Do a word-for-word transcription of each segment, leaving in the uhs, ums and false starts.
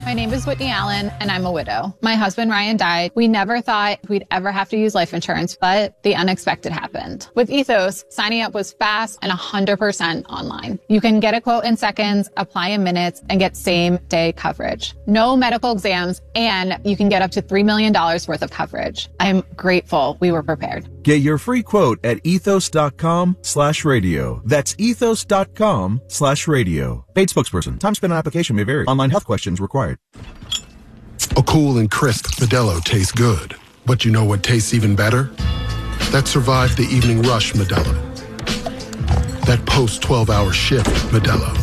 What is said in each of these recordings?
My name is Whitney Allen, and I'm a widow. My husband, Ryan, died. We never thought we'd ever have to use life insurance, but the unexpected happened. With Ethos, signing up was fast and one hundred percent online. You can get a quote in seconds, apply in minutes, and get same-day coverage. No medical exams, and you can get up to three million dollars worth of coverage. I'm grateful we were prepared. Get your free quote at ethos.com slash radio. That's ethos.com slash radio. Paid spokesperson. Time spent on application may vary. Online health questions required. A cool and crisp Modelo tastes good. But you know what tastes even better? That survived the evening rush Modelo. That post twelve hour shift Modelo.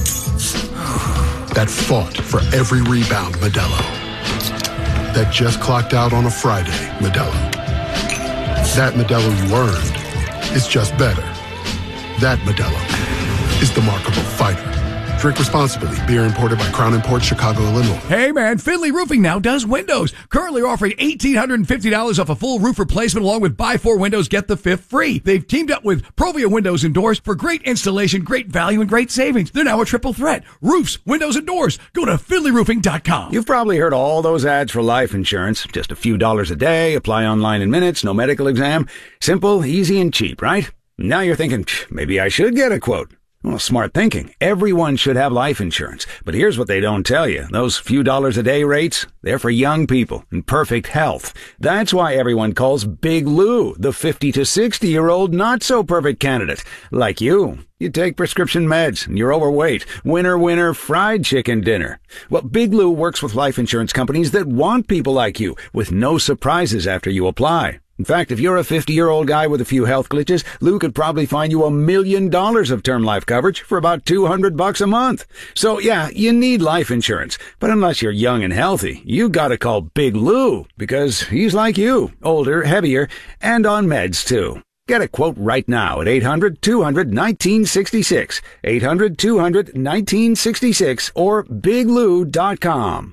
That fought for every rebound Modelo. That just clocked out on a Friday Modelo. That Modelo you earned is just better. That Modelo is the markable fighter. Drink responsibly. Beer imported by Crown Imports, Chicago, Illinois. Hey, man, Finley Roofing now does windows. Currently offering one thousand eight hundred fifty dollars off a full roof replacement along with buy four windows, get the fifth free. They've teamed up with Provia Windows and Doors for great installation, great value, and great savings. They're now a triple threat. Roofs, windows, and doors. Go to finley roofing dot com. You've probably heard all those ads for life insurance. Just a few dollars a day, apply online in minutes, no medical exam. Simple, easy, and cheap, right? Now you're thinking, maybe I should get a quote. Well, smart thinking. Everyone should have life insurance. But here's what they don't tell you. Those few dollars a day rates, they're for young people in perfect health. That's why everyone calls Big Lou the fifty to sixty year old not so perfect candidate. Like you. You take prescription meds and you're overweight. Winner, winner, fried chicken dinner. Well, Big Lou works with life insurance companies that want people like you with no surprises after you apply. In fact, if you're a fifty-year-old guy with a few health glitches, Lou could probably find you a million dollars of term life coverage for about two hundred bucks a month. So yeah, you need life insurance. But unless you're young and healthy, you gotta call Big Lou because he's like you, older, heavier, and on meds too. Get a quote right now at eight hundred two hundred nineteen sixty-six, eight hundred two hundred nineteen sixty-six, or big lou dot com.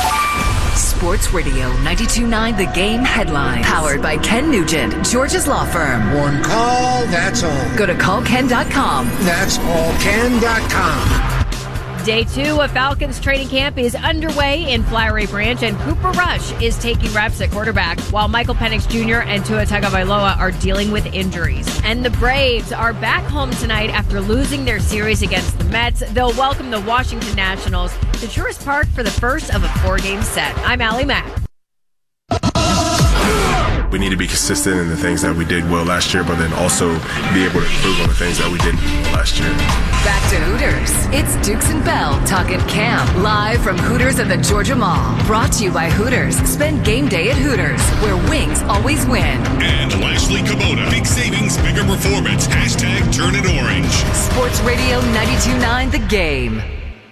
Sports Radio ninety-two point nine The Game headlines. Powered by Ken Nugent, George's Law Firm. One call, that's all. Go to call ken dot com. That's all ken dot com. Day two of Falcons training camp is underway in Flowery Branch, and Cooper Rush is taking reps at quarterback, while Michael Penix Junior and Tua Tagovailoa are dealing with injuries. And the Braves are back home tonight after losing their series against the Mets. They'll welcome the Washington Nationals to Truist Park for the first of a four-game set. I'm Allie Mack. We need to be consistent in the things that we did well last year, but then also be able to improve on the things that we didn't last year. Back to Hooters. It's Dukes and Bell talking camp, live from Hooters at the Georgia Mall. Brought to you by Hooters. Spend game day at Hooters, where wings always win. And Lashley Kubota. Big savings, bigger performance. Hashtag turn it orange. Sports Radio ninety-two point nine The Game.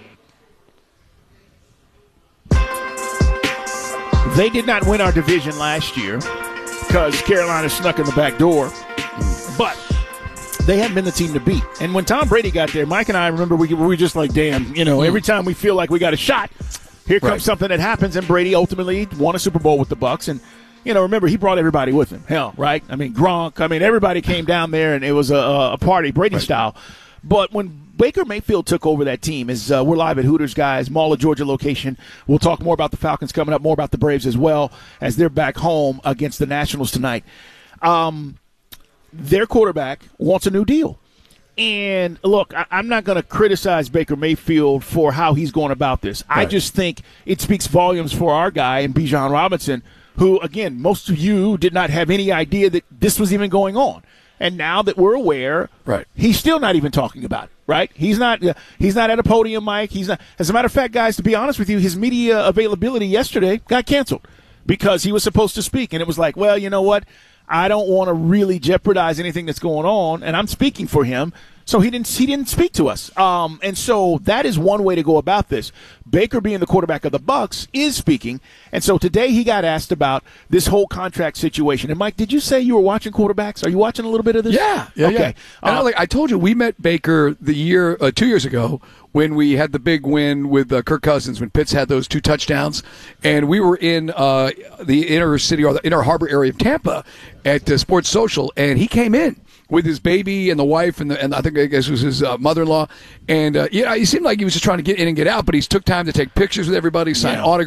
They did not win our division last year because Carolina snuck in the back door. But they hadn't been the team to beat. And when Tom Brady got there, Mike and I remember we, we were just like, damn, you know, every time we feel like we got a shot, here comes right. something that happens. And Brady ultimately won a Super Bowl with the Bucs. And, you know, remember, he brought everybody with him. Hell, right? I mean, Gronk. I mean, everybody came down there, and it was a, a party, Brady right. style. But when Baker Mayfield took over that team, as uh, we're live at Hooters, guys, Mall of Georgia location. We'll talk more about the Falcons coming up, more about the Braves as well, as they're back home against the Nationals tonight. Um, their quarterback wants a new deal. And, look, I- I'm not going to criticize Baker Mayfield for how he's going about this. Right. I just think it speaks volumes for our guy and Bijan Robinson, who, again, most of you did not have any idea that this was even going on. And now that we're aware, right. he's still not even talking about it, right? He's not uh, he's not at a podium, Mike. He's not. As a matter of fact, guys, to be honest with you, his media availability yesterday got canceled because he was supposed to speak. And it was like, well, you know what? I don't want to really jeopardize anything that's going on, and I'm speaking for him. So he didn't he didn't speak to us. Um, and so that is one way to go about this. Baker, being the quarterback of the Bucs, is speaking. And so today he got asked about this whole contract situation. And, Mike, did you say you were watching quarterbacks? Are you watching a little bit of this? Yeah. yeah okay. Yeah. And uh, I, like, I told you, we met Baker the year uh, two years ago when we had the big win with uh, Kirk Cousins, when Pitts had those two touchdowns. And we were in uh, the inner city or the inner harbor area of Tampa at uh, Sports Social, and he came in. with his baby and the wife and the, and I think I guess it was his uh, mother-in-law. And uh, yeah, he seemed like he was just trying to get in and get out, but he took time to take pictures with everybody, sign Yeah. autographs.